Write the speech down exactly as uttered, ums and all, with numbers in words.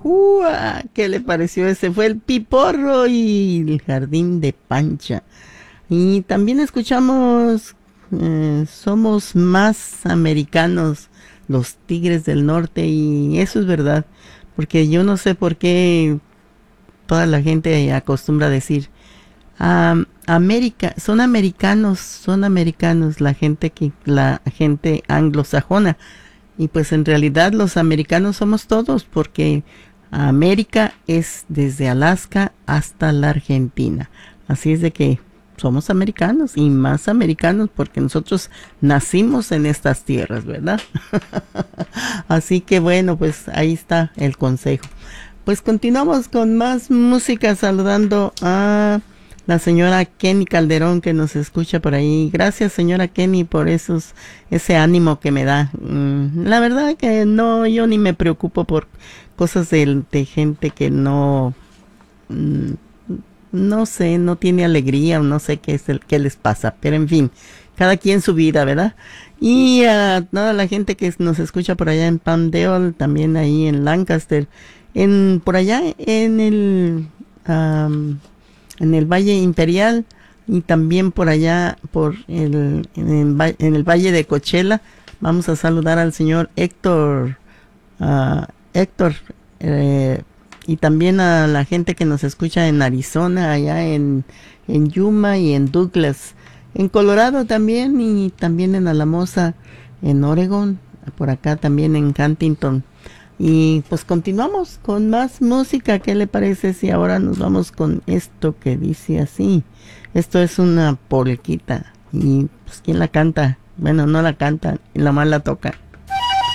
¡Ua! ¿Qué le pareció ese? Fue el Piporro y el Jardín de Pancha. Y también escuchamos eh, Somos Más Americanos, los Tigres del Norte, y eso es verdad, porque yo no sé por qué toda la gente acostumbra a decir, um, América, son americanos, son americanos, la gente que, la gente anglosajona, y pues en realidad los americanos somos todos, porque América es desde Alaska hasta la Argentina, así es de que somos americanos y más americanos porque nosotros nacimos en estas tierras, ¿verdad? Así que bueno, pues ahí está el consejo. Pues continuamos con más música, saludando a la señora Kenny Calderón que nos escucha por ahí. Gracias, señora Kenny, por esos ese ánimo que me da. Mm, la verdad que no, yo ni me preocupo por cosas de, de gente que no... Mm, no sé, no tiene alegría o no sé qué es el qué les pasa, pero en fin, cada quien su vida, ¿verdad? Y a toda la gente que nos escucha por allá en Palmdale, también ahí en Lancaster, en por allá en el um, en el Valle Imperial y también por allá por el en el, en el Valle de Coachella. Vamos a saludar al señor Héctor uh, Héctor eh, y también a la gente que nos escucha en Arizona, allá en, en Yuma y en Douglas, en Colorado también, y también en Alamosa, en Oregon, por acá también en Huntington. Y pues continuamos con más música. ¿Qué le parece si ahora nos vamos con esto que dice así? Esto es una polquita, y pues ¿quién la canta? Bueno, no la canta, y la más la toca.